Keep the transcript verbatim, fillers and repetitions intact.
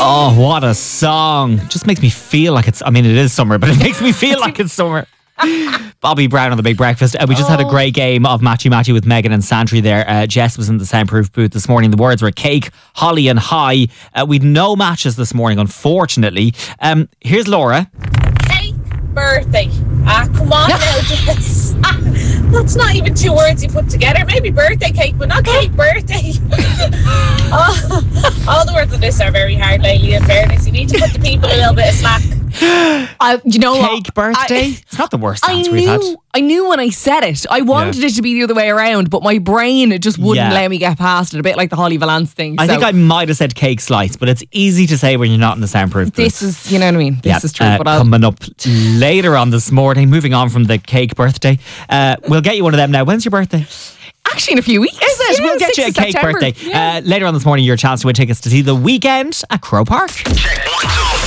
Oh, what a song. It just makes me feel like it's, I mean, it is summer, but it makes me feel like it's summer. Bobby Brown on The Big Breakfast. Uh, we just oh. had a great game of Matchy Matchy with Megan and Santry there. Uh, Jess was in the soundproof booth this morning. The words were cake, holly and high. Uh, we'd no matches this morning, unfortunately. Um, here's Laura. Cake, birthday. Ah, come on now, Jess. That's not even two words you put together. Maybe birthday cake, but not cake birthday. oh, all the words of this are very hard lately, in fairness. You need to put the people a little bit of slack. Uh, you know Cake what? birthday? I, it's not the worst I answer knew, we've had. I knew when I said it. I wanted Yeah. it to be the other way around, but my brain just wouldn't Yeah. let me get past it. A bit like the Holly Valance thing. I so think I might have said cake slice, but it's easy to say when you're not in the soundproof booth. This is, you know what I mean? This Yeah, is true. uh, but I'll, coming up later on this morning, moving on from the cake birthday. Uh, we'll get you one of them now. When's your birthday? actually, in a few weeks. Is it? Yeah, we'll get you a sixth of cake September. birthday. Yeah. Uh, later on this morning, your chance to win tickets to see The Weekend at Crow Park. Check